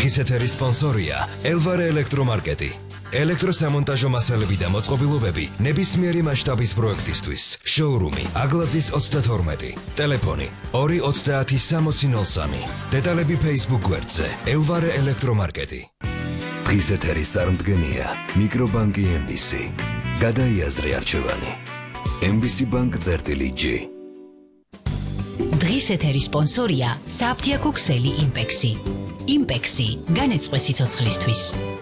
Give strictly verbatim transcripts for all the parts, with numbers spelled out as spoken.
დღის ეთერის სპონსორია ელვარე ელექტრომარკეტი. ელექტროსამონტაჟო მასალები და მოწყობილობები ნებისმიერი მასშტაბის პროექტისთვის. შოურუმი აგლაძის ოცდათორმეტი. ტელეფონი ორი ოცდაათი სამოცი ნოლ სამი. დეტალები Facebook გვერდზე ელვარე ელექტრომარკეტი. დღის ეთერის წარმდგენია მიკრობანკი ემ ბი სი. გადაიაზრე არჩევანი. ემ ბი სი ბანკ წერტილი ჯი. დღის ეთერის სპონსორია საფთიაქო ქსელი იმპექსი. იმპექსი განეწყვე სიცოცხლისთვის.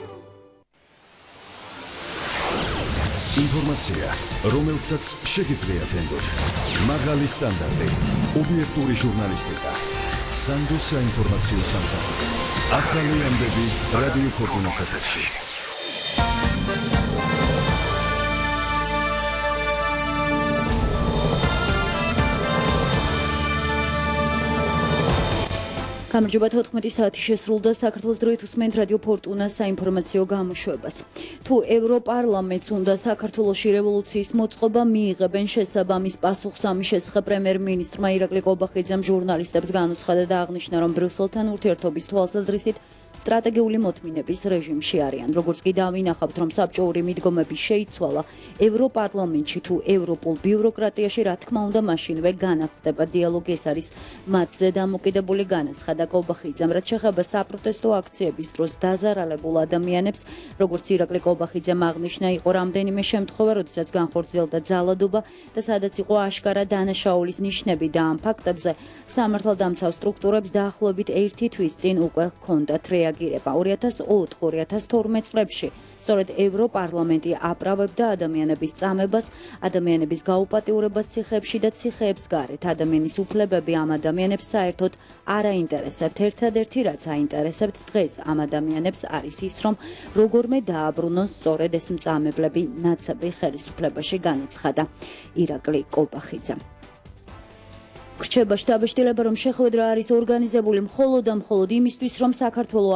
ინფორმაცია, რომელსაც შეგიძლიათ ენდოთ. მაღალი სტანდარტი, ობიექტური ჟურნალისტიკა. სანდო საინფორმაციო სამსახური. ახალი ამბები რადიო ფორტუნას ეთერში. გამარჯობა, თოთხმეტი საათი შესრულდა. საქართველოს დროით უსმენთ რადიო ფორტუნას საინფორმაციო გამოშვებას. თუ ევროპარლამენტს უნდა საქართველოში რევოლუციის მოწყობა მიიღებენ შესაბამის პასუხს ამის შესახებ პრემიერ-მინისტრმა ირაკლი ყობახიძემ ჟურნალისტებს განუცხადა და აღნიშნა, რომ ბრიუსელთან ურთიერთობის თვალსაზრისით სტრატეგიული მოთმინების რეჟიმში არიან. როგორც კი დავინახავთ, რომ საბჭოური მიდგომები შეიცვალა ევროპარლამენტში თუ ევროპულ ბიუროკრატიაში, რა თქმა უნდა, მაშინვე განახლდება დიალოგი. ეს არის მათზე დამოკიდებული, განაცხადა ყობახიძემ. რაც შეეხება საპროტესტო აქციების დროს დაზარალებულ ადამიანებს, როგორც ირაკლი ყობახიძემ აღნიშნა, იყო რამდენიმე შემთხვევა, როდესაც განხორციელდა ძალადობა და სადაც იყო აშკარა დანაშაულის ნიშნები და ამ ფაქტებზე სამართალდამცავ სტრუქტურებს დაახლოებით ერთი თვის წინ უკვე ჰქონდათ რეაგირება. ორი ათას ოთხ ორი ათას თორმეტ წლებში სწორედ ევროპარლამენტი აправებდა ადამიანების წამებას, ადამიანების გაუპატიურებას ციხეებში და ციხეებს გარეთ. ადამიანის უფლებები ამ ადამიანებს საერთოდ არ აინტერესებთ. ერთადერთი რაც აინტერესებთ დღეს ამ ადამიანებს არის ის, რომ როგორმე დააბრუნონ სწორედ ეს მწამებლები ნაცაბი ხელისუფლებაში, განაცხადა ირაკლი ყობახიძემ. რჩება შთაბეჭდილება, რომ შეხვედრა არის ორგანიზებული მხოლოდ და მხოლოდ იმისთვის, რომ საქართველო